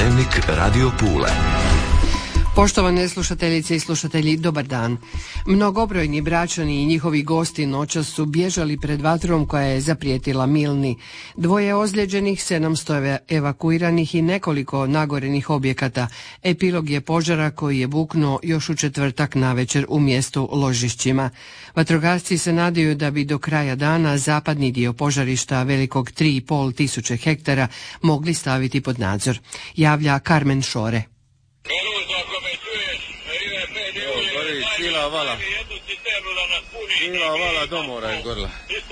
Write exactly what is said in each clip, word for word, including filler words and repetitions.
Dnevnik Radio Pule. Poštovane slušateljice i slušatelji, dobar dan. Mnogobrojni Bračani i njihovi gosti noćas su bježali pred vatrom koja je zaprijetila Milni. Dvoje ozlijeđenih, sedamsto evakuiranih i nekoliko nagorenih objekata. Epilog je požara koji je buknuo još u četvrtak navečer u mjestu Ložišćima. Vatrogasci se nadaju da bi do kraja dana zapadni dio požarišta velikog tri i pol tisuće hektara mogli staviti pod nadzor. Javlja Karmen Šore. Cila vala, cila vala do mora izgorila.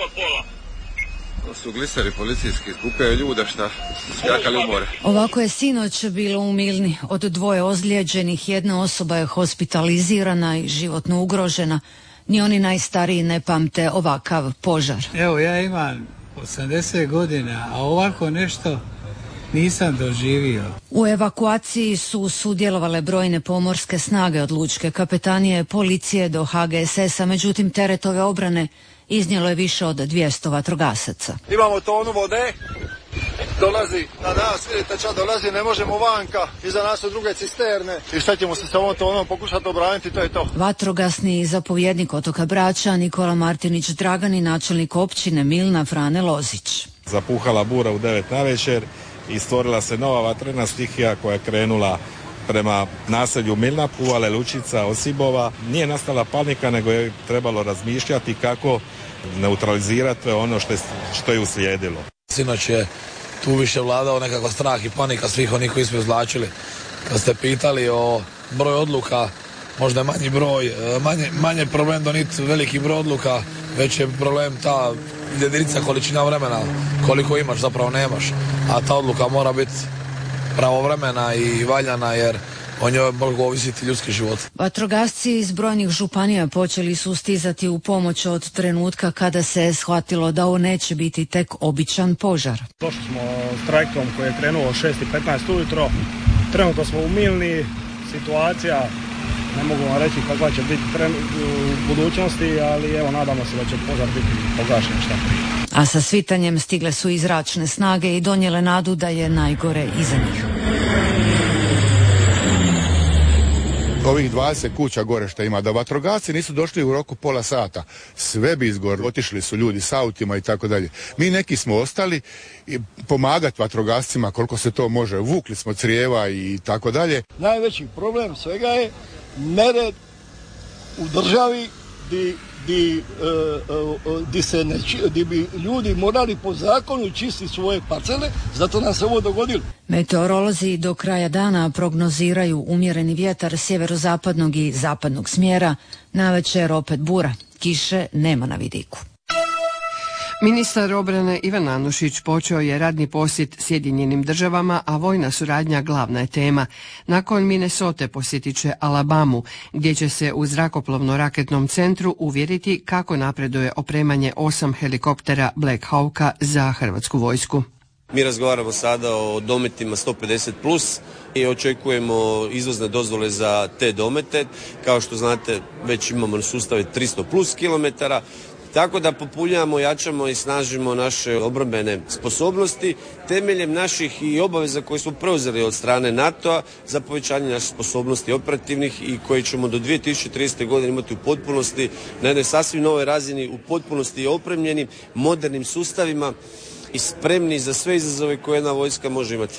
To su gliseri policijski, skupljaju ljuda šta skakali u more. Ovako je sinoć bilo u Milni. Od dvoje ozlijeđenih jedna osoba je hospitalizirana i životno ugrožena. Ni oni najstariji ne pamte ovakav požar. Evo, ja imam osamdeset godina, a ovako nešto nisam doživio. U evakuaciji su sudjelovale brojne pomorske snage od lučke kapetanije, policije do ha ge es esa, međutim teret ove obrane iznijelo je više od dvjesto vatrogasaca. Imamo tonu vode, dolazi na nas, vidite ča dolazi, ne možemo vanka, iza nas su druge cisterne i šta ćemo se s ovom tonom pokušati obraniti, to je to. Vatrogasni zapovjednik otoka Brača Nikola Martinić Dragan i načelnik općine Milna Frane Lozić. Zapuhala bura u devet navečer i stvorila se nova vatrena stihija koja je krenula prema naselju Milna, Puvale, Lučica, Osibova. Nije nastala panika, nego je trebalo razmišljati kako neutralizirati ono što je, što je uslijedilo. Sinoć je tu više vladao nekako strah i panika svih onih koji smo izvlačili. Kad ste pitali o broju odluka, možda je manji broj, manje, manje problem doniti veliki broj odluka, već je problem ta jedinica količina vremena, koliko imaš zapravo nemaš, a ta odluka mora biti pravovremena i valjana jer o njoj mogu ovisiti ljudski život. Vatrogasci iz brojnih županija počeli su stizati u pomoć od trenutka kada se je shvatilo da ovo neće biti tek običan požar. Došli smo s trajektom koji je krenuo šest i petnaest ujutro, trenutno smo u Milni, situacija ne mogu vam reći kakva će biti tren, u budućnosti, ali evo nadamo se da će požar biti pogašen šta prije. A sa svitanjem stigle su i zračne snage i donijele nadu da je najgore iza njih. Ovih dvadeset kuća gore što ima, da vatrogasci nisu došli u roku pola sata, sve bi izgorilo, otišli su ljudi s autima i tako dalje. Mi neki smo ostali i pomagati vatrogascima koliko se to može, vukli smo crijeva i tako dalje. Najveći problem svega je nered u državi di, di, uh, uh, di, se ne, di bi ljudi morali po zakonu čistiti svoje parcele, zato nam se ovo dogodilo. Meteorolozi do kraja dana prognoziraju umjereni vjetar sjeverozapadnog i zapadnog smjera, navečer opet bura, kiše nema na vidiku. Ministar obrane Ivan Anušić počeo je radni posjet Sjedinjenim državama, a vojna suradnja glavna je tema. Nakon Minnesote posjetit će Alabamu, gdje će se u zrakoplovno-raketnom centru uvjeriti kako napreduje opremanje osam helikoptera Black Hawka za hrvatsku vojsku. Mi razgovaramo sada o dometima sto pedeset plus i očekujemo izvozne dozvole za te domete. Kao što znate, već imamo sustave tristo plus kilometara. Tako da popunjamo, jačamo i snažimo naše obrambene sposobnosti temeljem naših i obaveza koje smo preuzeli od strane NATO-a za povećanje naših sposobnosti operativnih i koje ćemo do dvije tisuće tridesete. godine imati u potpunosti na jednoj sasvim novoj razini, u potpunosti opremljeni modernim sustavima i spremni za sve izazove koje jedna vojska može imati.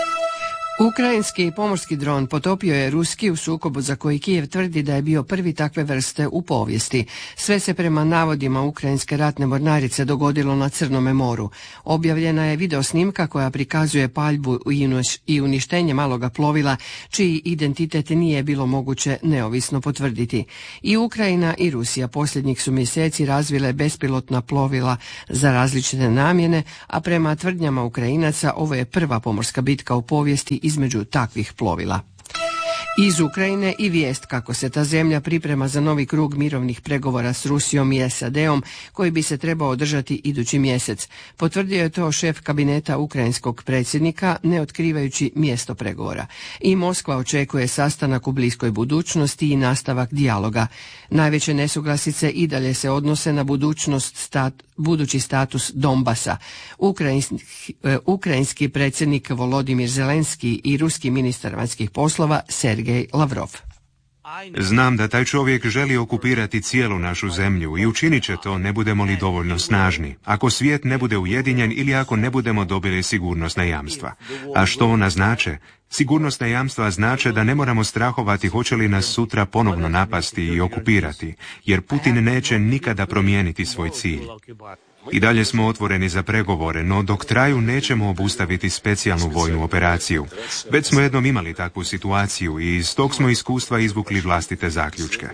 Ukrajinski pomorski dron potopio je ruski u sukobu za koji Kijev tvrdi da je bio prvi takve vrste u povijesti. Sve se prema navodima ukrajinske ratne mornarice dogodilo na Crnome moru. Objavljena je video snimka koja prikazuje paljbu i uništenje maloga plovila, čiji identitet nije bilo moguće neovisno potvrditi. I Ukrajina i Rusija posljednjih su mjeseci razvile bespilotna plovila za različite namjene, a prema tvrdnjama Ukrajinaca ovo je prva pomorska bitka u povijesti između takvih plovila. Iz Ukrajine i vijest kako se ta zemlja priprema za novi krug mirovnih pregovora s Rusijom i S A D-om koji bi se trebao održati idući mjesec. Potvrdio je to šef kabineta ukrajinskog predsjednika, ne otkrivajući mjesto pregovora. I Moskva očekuje sastanak u bliskoj budućnosti i nastavak dijaloga. Najveće nesuglasice i dalje se odnose na budućnost stat, budući status Donbasa. Ukrajinski, ukrajinski predsjednik Volodimir Zelenski i ruski ministar vanjskih poslova Sergej Lavrov. Znam da taj čovjek želi okupirati cijelu našu zemlju i učinit će to ne budemo li dovoljno snažni, ako svijet ne bude ujedinjen ili ako ne budemo dobili sigurnosna jamstva. A što ona znače? Sigurnosna jamstva znače da ne moramo strahovati hoće li nas sutra ponovno napasti i okupirati, jer Putin neće nikada promijeniti svoj cilj. I dalje smo otvoreni za pregovore, no dok traju nećemo obustaviti specijalnu vojnu operaciju. Već smo jednom imali takvu situaciju i iz tog smo iskustva izvukli vlastite zaključke.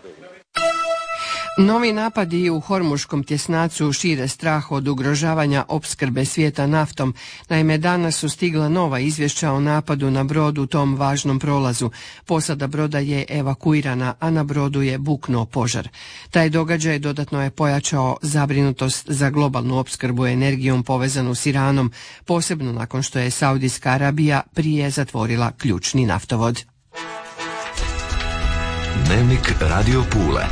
Novi napadi u Hormuškom tjesnacu šire strah od ugrožavanja opskrbe svijeta naftom. Naime, danas su stigla nova izvješća o napadu na brod u tom važnom prolazu. Posada broda je evakuirana, a na brodu je buknuo požar. Taj događaj dodatno je pojačao zabrinutost za globalnu opskrbu energijom povezanu s Iranom, posebno nakon što je Saudijska Arabija prije zatvorila ključni naftovod. Dnevnik Radio Pule.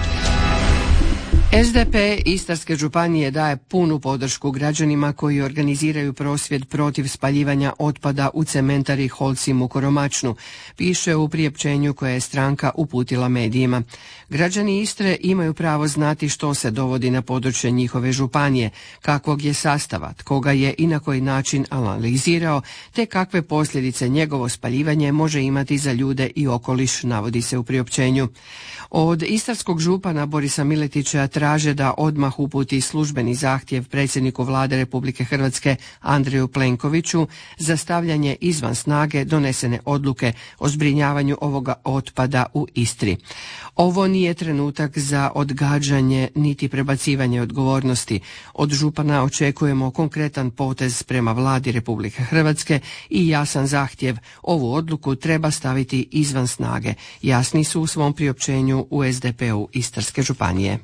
S D P Istarske županije daje punu podršku građanima koji organiziraju prosvjed protiv spaljivanja otpada u cementari Holcim u Koromačnu, piše u priopćenju koje je stranka uputila medijima. Građani Istre imaju pravo znati što se dovodi na područje njihove županije, kakvog je sastava, tko ga je i na koji način analizirao, te kakve posljedice njegovo spaljivanje može imati za ljude i okoliš, navodi se u priopćenju. Od istarskog župana Borisa Miletića traže da odmah uputi službeni zahtjev predsjedniku Vlade Republike Hrvatske Andreju Plenkoviću za stavljanje izvan snage donesene odluke o zbrinjavanju ovoga otpada u Istri. Ovo nije trenutak za odgađanje niti prebacivanje odgovornosti. Od župana očekujemo konkretan potez prema Vladi Republike Hrvatske i jasan zahtjev. Ovu odluku treba staviti izvan snage. Jasni su u svom priopćenju u S D P-u Istarske županije.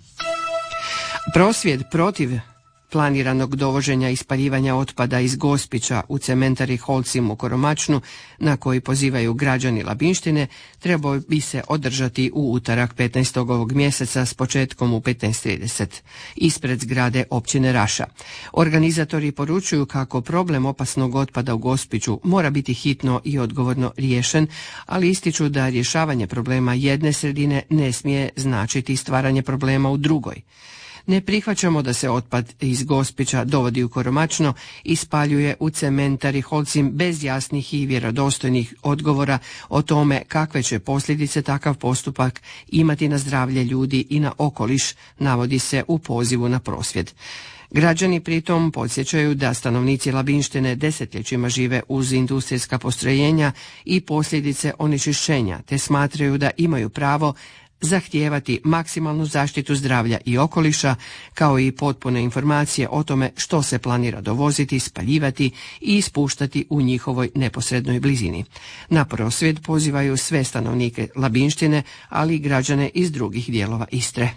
Prosvjed protiv planiranog dovoženja i spaljivanja otpada iz Gospića u cementari Holcim u Koromačnu, na koji pozivaju građani Labinštine, trebao bi se održati u utorak petnaestog ovog mjeseca s početkom u petnaest trideset ispred zgrade općine Raša. Organizatori poručuju kako problem opasnog otpada u Gospiću mora biti hitno i odgovorno riješen, ali ističu da rješavanje problema jedne sredine ne smije značiti stvaranje problema u drugoj. Ne prihvaćamo da se otpad iz Gospića dovodi u Koromačno i spaljuje u cementari Holcim bez jasnih i vjerodostojnih odgovora o tome kakve će posljedice takav postupak imati na zdravlje ljudi i na okoliš, navodi se u pozivu na prosvjed. Građani pritom podsjećaju da stanovnici Labinštine desetljećima žive uz industrijska postrojenja i posljedice onečišćenja, te smatraju da imaju pravo zahtijevati maksimalnu zaštitu zdravlja i okoliša, kao i potpune informacije o tome što se planira dovoziti, spaljivati i ispuštati u njihovoj neposrednoj blizini. Na prosvjed pozivaju sve stanovnike Labinštine, ali i građane iz drugih dijelova Istre.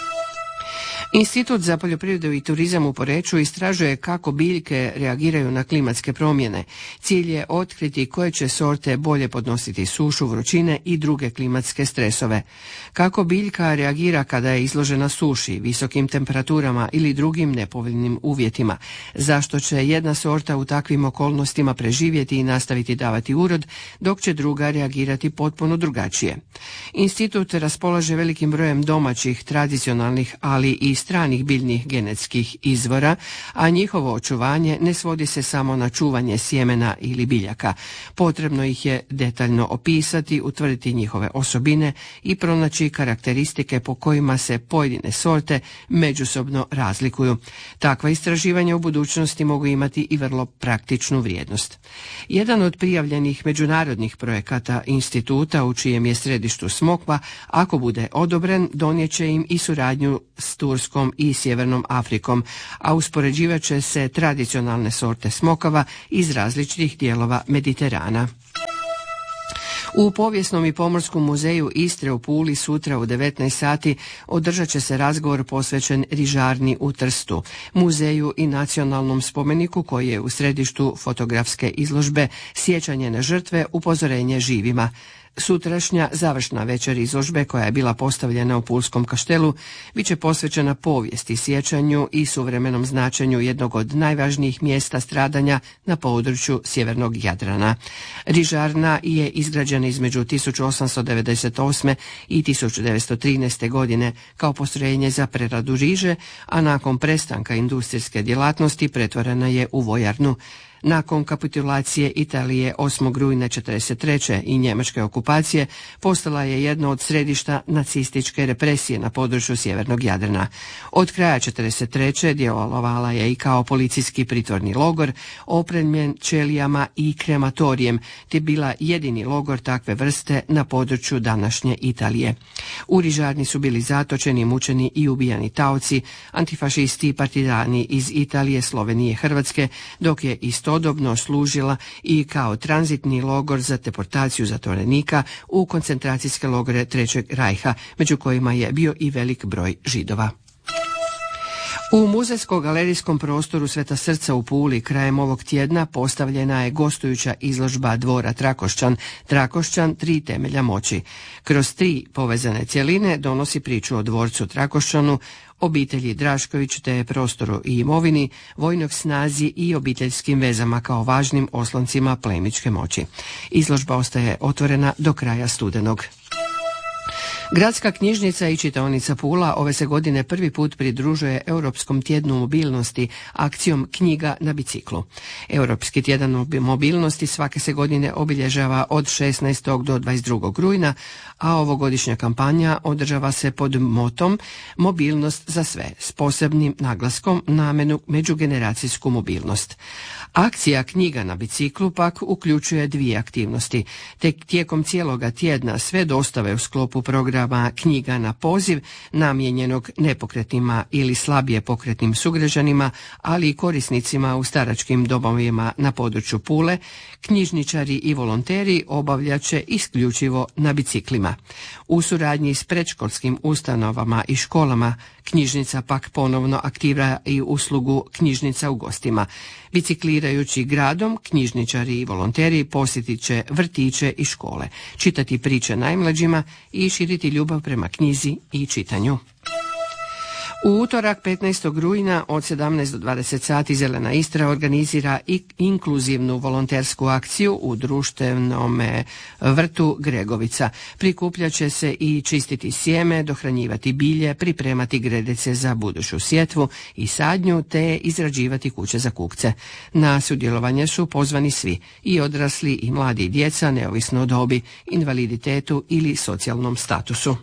Institut za poljoprivredu i turizam u Poreču istražuje kako biljke reagiraju na klimatske promjene. Cilj je otkriti koje će sorte bolje podnositi sušu, vrućine i druge klimatske stresove. Kako biljka reagira kada je izložena suši, visokim temperaturama ili drugim nepovoljnim uvjetima. Zašto će jedna sorta u takvim okolnostima preživjeti i nastaviti davati urod, dok će druga reagirati potpuno drugačije. Institut raspolaže velikim brojem domaćih, tradicionalnih, ali i stranih biljnih genetskih izvora, a njihovo očuvanje ne svodi se samo na čuvanje sjemena ili biljaka. Potrebno ih je detaljno opisati, utvrditi njihove osobine i pronaći karakteristike po kojima se pojedine sorte međusobno razlikuju. Takva istraživanja u budućnosti mogu imati i vrlo praktičnu vrijednost. Jedan od prijavljenih međunarodnih projekata instituta, u čijem je središtu smokva, ako bude odobren, donijet će im i suradnju s Turskom i Sjevernom Afrikom, a uspoređivat će se tradicionalne sorte smokava iz različitih dijelova Mediterana. U Povijesnom i Pomorskom muzeju Istre u Puli sutra u devetnaest sati održat će se razgovor posvećen Rižarni u Trstu, muzeju i nacionalnom spomeniku koji je u središtu fotografske izložbe Sjećanje na žrtve, upozorenje živima. Sutrašnja završna večer izložbe, koja je bila postavljena u Pulskom kaštelu, bit će posvećena povijesti, sjećanju i suvremenom značenju jednog od najvažnijih mjesta stradanja na području sjevernog Jadrana. Rižarna je izgrađena između tisuću osamsto devedeset osme i tisuću devetsto trinaeste. godine kao postrojenje za preradu riže, a nakon prestanka industrijske djelatnosti pretvorena je u vojarnu. Nakon kapitulacije Italije osmog rujna četrdeset treće i njemačke okupacije postala je jedno od središta nacističke represije na području sjevernog Jadrana. Od kraja četrdeset treće djelovala je i kao policijski pritvorni logor, opremljen ćelijama i krematorijem, te bila jedini logor takve vrste na području današnje Italije. U Rižarni su bili zatočeni, mučeni i ubijani taoci, antifašisti i partizani iz Italije, Slovenije, Hrvatske, dok je isto Istodobno služila i kao tranzitni logor za deportaciju zatvorenika u koncentracijske logore Trećeg rajha, među kojima je bio i velik broj Židova. U muzejsko-galerijskom prostoru Sveta Srca u Puli krajem ovog tjedna postavljena je gostujuća izložba Dvora Trakošćan, Trakošćan, tri temelja moći. Kroz tri povezane cjeline donosi priču o dvorcu Trakošćanu, obitelji Drašković te prostoru i imovini, vojnoj snazi i obiteljskim vezama kao važnim osloncima plemićke moći. Izložba ostaje otvorena do kraja studenog. Gradska knjižnica i čitaonica Pula ove se godine prvi put pridružuje Europskom tjednu mobilnosti akcijom Knjiga na biciklu. Europski tjedan mobilnosti svake se godine obilježava od šesnaestog do dvadeset drugog rujna, a ovogodišnja kampanja održava se pod motom Mobilnost za sve, s posebnim naglaskom na međugeneracijsku mobilnost. Akcija Knjiga na biciklu pak uključuje dvije aktivnosti. Tek tijekom cijeloga tjedna sve dostave u sklopu programa Knjiga na poziv, namijenjenog nepokretnima ili slabije pokretnim sugrađanima, ali i korisnicima u staračkim domovima na području Pule, knjižničari i volonteri obavljat će isključivo na biciklima. U suradnji s predškolskim ustanovama i školama, knjižnica pak ponovno aktivira i uslugu knjižnica u gostima. Biciklirajući gradom, knjižničari i volonteri posjetit će vrtiće i škole, čitati priče najmlađima i širiti ljubav prema knjizi i čitanju. U utorak petnaestog rujna od sedamnaest do dvadeset sati Zelena Istra organizira i inkluzivnu volontersku akciju u društvenom vrtu Gregovica. Prikupljat će se i čistiti sjeme, dohranjivati bilje, pripremati gredice za buduću sjetvu i sadnju te izrađivati kuće za kukce. Na sudjelovanje su pozvani svi, i odrasli i mladi i djeca, neovisno o dobi, invaliditetu ili socijalnom statusu.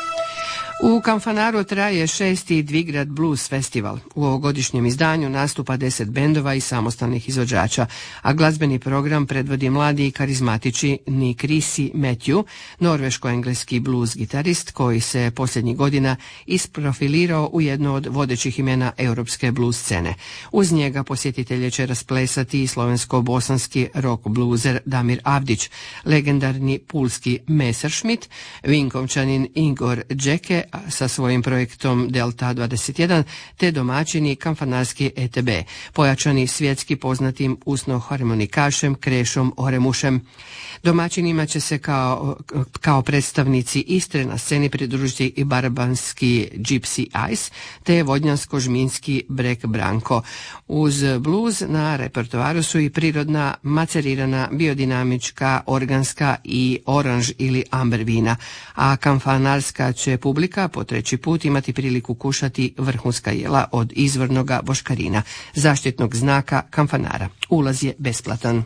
U Kanfanaru traje šesti Dvigrad Blues Festival. U ovogodišnjem izdanju nastupa deset bendova i samostalnih izvođača, a glazbeni program predvodi mladi i karizmatični Chrissy Matthew, norveško-engleski blues gitarist koji se posljednjih godina isprofilirao u jedno od vodećih imena europske blues scene. Uz njega posjetitelje će rasplesati i slovensko-bosanski rock bluzer Damir Avdić, legendarni pulski Messerschmitt, Vinkovčanin Igor Džeke sa svojim projektom Delta dvadeset jedan, te domaćini kanfanarski E T B, pojačani svjetski poznatim usno-harmonikašem Krešom Oremušem. Domaćinima će se kao, kao predstavnici Istre na sceni pridružiti i barbanski Gypsy Ice te vodnjansko-žminski Brek Branko. Uz bluz na repertoaru su i prirodna, macerirana, biodinamička, organska i oranž ili amber vina, a kanfanarska će publika po treći put imati priliku kušati vrhunska jela od izvornoga boškarina, zaštitnog znaka Kanfanara. Ulaz je besplatan.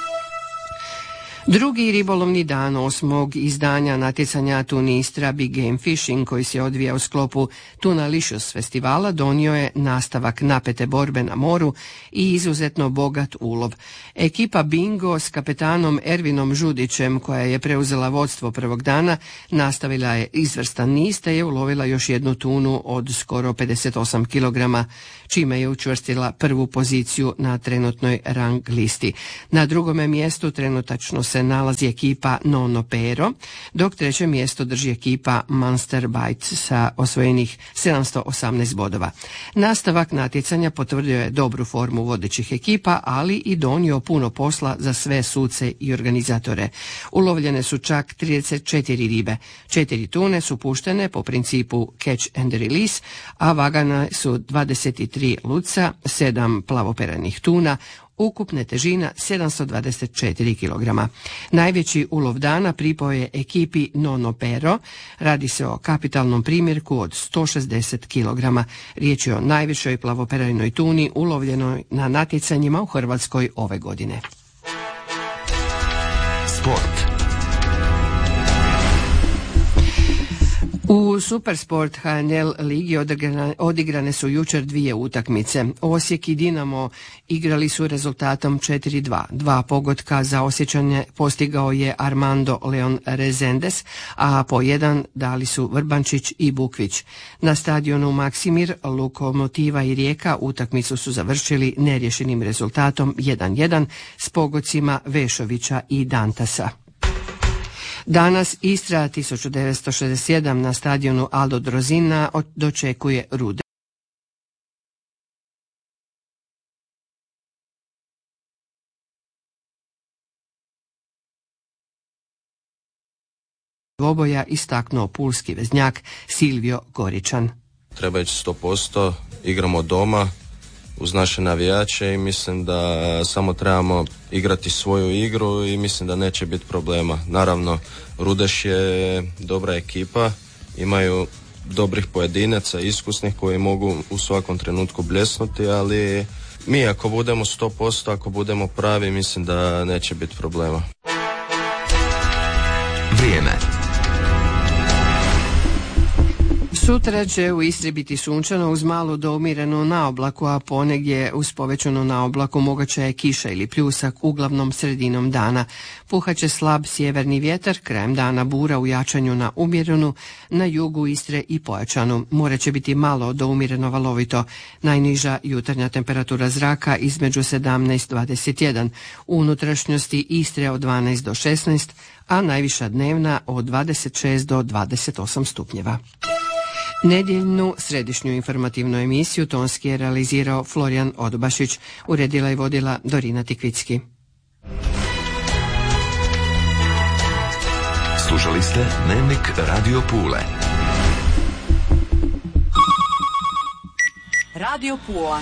Drugi ribolovni dan osmog izdanja natjecanja Tuni Istra Big Game Fishing, koji se odvija u sklopu Tunalicious festivala, donio je nastavak napete borbe na moru i izuzetno bogat ulov. Ekipa Bingo s kapetanom Ervinom Žudićem, koja je preuzela vodstvo prvog dana, nastavila je izvrstan niz te je ulovila još jednu tunu od skoro pedeset osam kilograma, čime je učvrstila prvu poziciju na trenutnoj rang listi. Na drugome mjestu trenutačno se nalazi ekipa Nono Pero, dok treće mjesto drži ekipa Monster Bites sa osvojenih sedamsto osamnaest bodova. Nastavak natjecanja potvrdio je dobru formu vodećih ekipa, ali i donio puno posla za sve suce i organizatore. Ulovljene su čak trideset četiri ribe. Četiri tune su puštene po principu catch and release, a vagana su dvadeset tri luca, sedam plavoperanih tuna, ukupne težina sedamsto dvadeset četiri kilograma. Najveći ulov dana pripao je ekipi Nono Pero. Radi se o kapitalnom primjerku od sto šezdeset kilograma. Riječ je o najvišoj plavoperanoj tuni ulovljenoj na natjecanjima u Hrvatskoj ove godine. Sport. U Supersport H N L ligi odigrane, odigrane su jučer dvije utakmice. Osijek i Dinamo igrali su rezultatom četiri dva. Dva pogotka za Osječane postigao je Armando Leon Rezendes, a po jedan dali su Vrbančić i Bukvić. Na stadionu Maksimir Lokomotiva i Rijeka utakmicu su završili neriješenim rezultatom jedan jedan s pogodcima Vešovića i Dantasa. Danas Istra tisuću devetsto šezdeset sedam na stadionu Aldo Drozina dočekuje Rude. Dvoboja istaknuo pulski veznjak Silvio Goričan. Treba ići sto posto, igramo doma uz naše navijače i mislim da samo trebamo igrati svoju igru i mislim da neće biti problema. Naravno, Rudeš je dobra ekipa, imaju dobrih pojedinaca, iskusnih koji mogu u svakom trenutku bljesnuti, ali mi ako budemo sto posto, ako budemo pravi, mislim da neće biti problema. Vrijeme. Sutra će u Istri biti sunčano uz malu do umjerenu naoblaku, a ponegdje uz povećanu naoblaku moguća je kiša ili pljusak uglavnom sredinom dana. Puhat će slab sjeverni vjetar, krajem dana bura u jačanju na umjerenu, na jugu Istre i pojačanu. More će biti malo do umjereno valovito. Najniža jutarnja temperatura zraka između sedamnaest do dvadeset jedan, u unutrašnjosti Istre od dvanaest do šesnaest, a najviša dnevna od dvadeset šest do dvadeset osam stupnjeva. Nedjeljnu središnju informativnu emisiju tonski je realizirao Florijan Odbašić, uredila i vodila Dorina Tikvicki. Slušali ste Dnevnik Radio Pule. Radio Pula.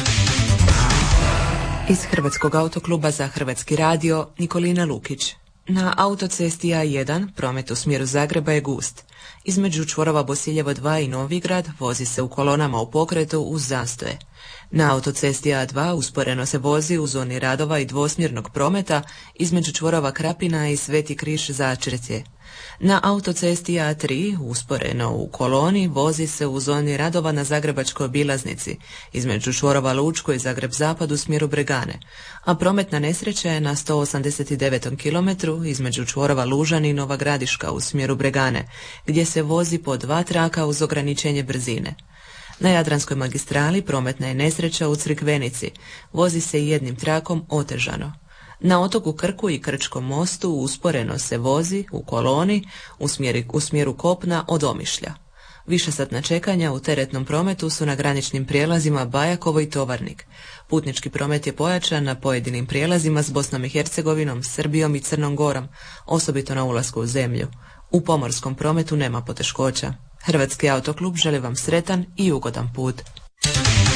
Iz Hrvatskog autokluba za Hrvatski radio Nikolina Lukić. Na autocesti A jedan promet u smjeru Zagreba je gust. Između čvorova Bosiljevo dva i Novigrad vozi se u kolonama u pokretu uz zastoje. Na autocesti A dva usporeno se vozi u zoni radova i dvosmjernog prometa između čvorova Krapina i Sveti Križ Začretje. Na autocesti A tri usporeno u koloni vozi se u zoni radova na Zagrebačkoj obilaznici između čvorova Lučko i Zagreb Zapad u smjeru Bregane, a prometna nesreća je na sto osamdeset devetom kilometru između čvorova Lužani i Nova Gradiška u smjeru Bregane, gdje se vozi po dva traka uz ograničenje brzine. Na Jadranskoj magistrali prometna je nesreća u Crikvenici, vozi se jednim trakom otežano. Na otoku Krku i Krčkom mostu usporeno se vozi u koloni u, smjeri, u smjeru kopna od Omišlja. Višesatna čekanja u teretnom prometu su na graničnim prijelazima Bajakovo i Tovarnik. Putnički promet je pojačan na pojedinim prijelazima s Bosnom i Hercegovinom, Srbijom i Crnom Gorom, osobito na ulasku u zemlju. U pomorskom prometu nema poteškoća. Hrvatski autoklub želi vam sretan i ugodan put.